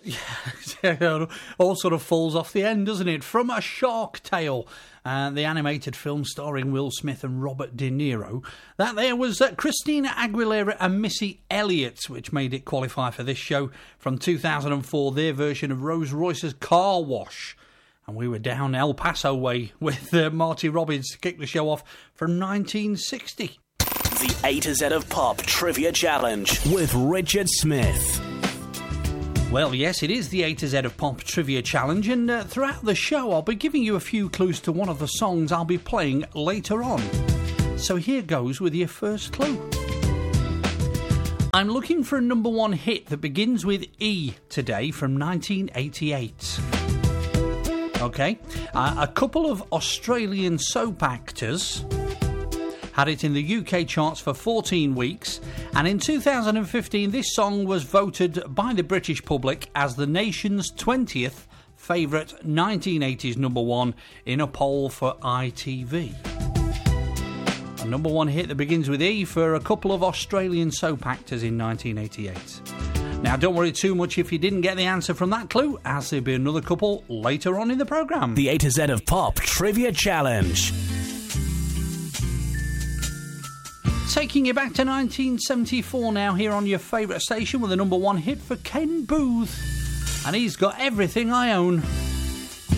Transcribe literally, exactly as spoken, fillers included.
Yeah, all sort of falls off the end, doesn't it? From A Shark Tale, uh, the animated film starring Will Smith and Robert De Niro. That there was uh, Christina Aguilera and Missy Elliott, which made it qualify for this show from two thousand four, their version of Rolls Royce's Car Wash. And we were down El Paso way with uh, Marty Robbins to kick the show off from nineteen sixty. The A to Z of Pop Trivia Challenge with Richard Smith. Well, yes, it is the A to Z of Pop Trivia Challenge, and uh, throughout the show I'll be giving you a few clues to one of the songs I'll be playing later on. So here goes with your first clue. I'm looking for a number one hit that begins with E today from nineteen eighty-eight. Okay, uh, a couple of Australian soap actors had it in the U K charts for fourteen weeks, and in two thousand fifteen this song was voted by the British public as the nation's twentieth favourite nineteen eighties number one in a poll for I T V. A number one hit that begins with E for a couple of Australian soap actors in nineteen eighty-eight. Now, don't worry too much if you didn't get the answer from that clue, as there'll be another couple later on in the programme. The A to Z of Pop Trivia Challenge. Taking you back to nineteen seventy-four now, here on your favourite station with the number one hit for Ken Booth. And he's got Everything I Own.